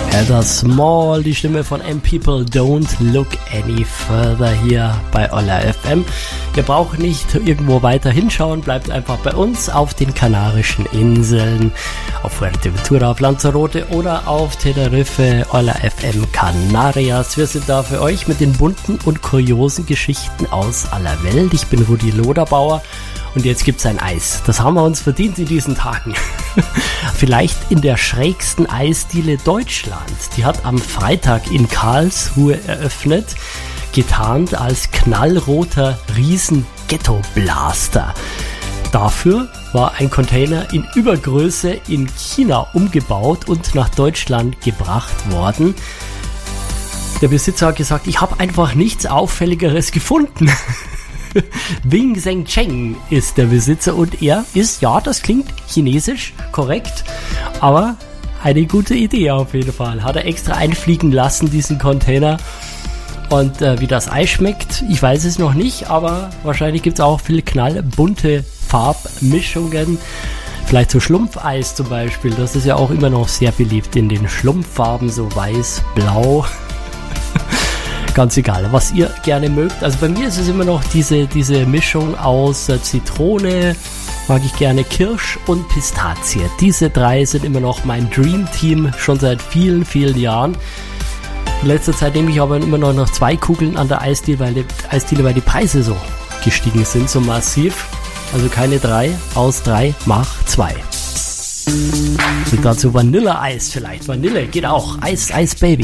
Heather Small, die Stimme von M People Don't Look Any Further hier bei Olla FM. Ihr braucht nicht irgendwo weiter hinschauen, bleibt einfach bei uns auf den Kanarischen Inseln, auf Fuerteventura, auf Lanzarote oder auf Tenerife. Olla FM Canarias. Wir sind da für euch mit den bunten und kuriosen Geschichten aus aller Welt. Ich bin Rudi Loderbauer. Und jetzt gibt's ein Eis. Das haben wir uns verdient in diesen Tagen. Vielleicht in der schrägsten Eisdiele Deutschlands. Die hat am Freitag in Karlsruhe eröffnet, getarnt als knallroter Riesen-Ghetto-Blaster. Dafür war ein Container in Übergröße in China umgebaut und nach Deutschland gebracht worden. Der Besitzer hat gesagt, ich habe einfach nichts Auffälligeres gefunden. Wing Zheng Cheng ist der Besitzer und er ist, ja, das klingt chinesisch, korrekt, aber eine gute Idee auf jeden Fall. Hat er extra einfliegen lassen, diesen Container. Und wie das Eis schmeckt, ich weiß es noch nicht, aber wahrscheinlich gibt es auch viele knallbunte Farbmischungen. Vielleicht so Schlumpfeis zum Beispiel, das ist ja auch immer noch sehr beliebt in den Schlumpffarben, so weiß, blau. Ganz egal, was ihr gerne mögt. Also bei mir ist es immer noch diese Mischung aus Zitrone, mag ich gerne Kirsch und Pistazie. Diese drei sind immer noch mein Dream Team, schon seit vielen, vielen Jahren. In letzter Zeit nehme ich aber immer noch 2 Kugeln an der Eisdiele, weil die Preise so gestiegen sind, so massiv. Also keine 3, aus 3 mach 2. Und dazu Vanilleeis vielleicht. Vanille geht auch. Eis Baby.